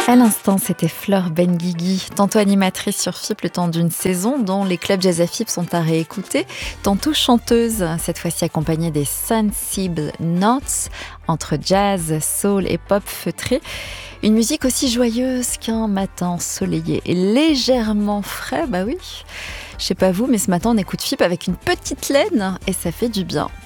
À l'instant, c'était Fleur Benguigui, tantôt animatrice sur FIP le temps d'une saison, dont les clubs jazz à FIP sont à réécouter, tantôt chanteuse, cette fois-ci accompagnée des Sensible Notes, entre jazz, soul et pop feutré. Une musique aussi joyeuse qu'un matin ensoleillé et légèrement frais, bah oui. Je sais pas vous, mais ce matin on écoute FIP avec une petite laine et ça fait du bien.